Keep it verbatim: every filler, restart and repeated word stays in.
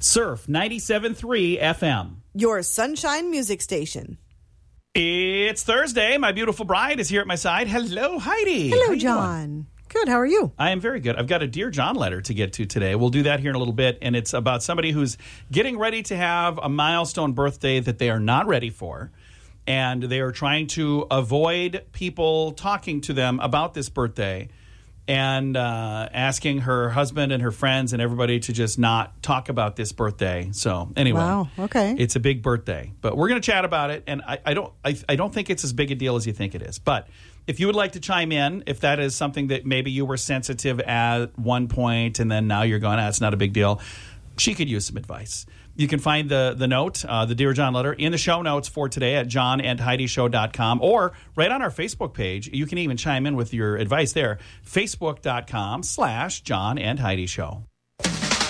Surf ninety-seven point three F M. Your Sunshine Music Station. It's Thursday. My beautiful bride is here at my side. Hello, Heidi. Hello, How you John. doing? Good. How are you? I am very good. I've got a Dear John letter to get to today. We'll do that here in a little bit, and it's about somebody who's getting ready to have a milestone birthday that they are not ready for, and they are trying to avoid people talking to them about this birthday and uh, asking her husband and her friends and everybody to just not talk about this birthday. So anyway, Wow, okay. It's a big birthday, but we're going to chat about it, and I, I don't I, I don't think it's as big a deal as you think it is, but if you would like to chime in, if that is something that maybe you were sensitive at one point and then now you're going, ah, it's not a big deal, she could use some advice. You can find the the note, uh, the Dear John letter, in the show notes for today at john and heidi show dot com or right on our Facebook page. You can even chime in with your advice there, facebook dot com slash John and Heidi Show.